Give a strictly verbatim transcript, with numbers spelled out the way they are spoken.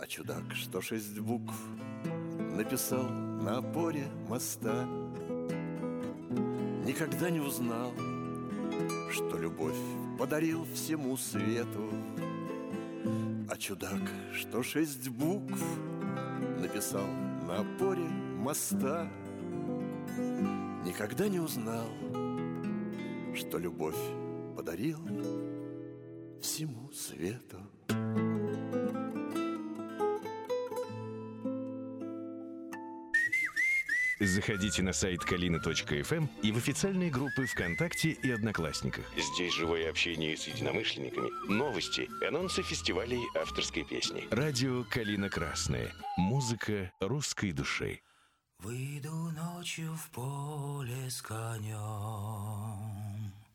А чудак, что шесть букв написал на опоре моста, никогда не узнал, что любовь подарил всему свету. А чудак, что шесть букв написал на опоре моста, никогда не узнал, что любовь подарил всему свету. Заходите на сайт калина точка эф эм и в официальные группы ВКонтакте и Одноклассниках. Здесь живое общение с единомышленниками, новости, анонсы фестивалей авторской песни. Радио «Калина Красная». Музыка русской души. Выйду ночью в поле с конем.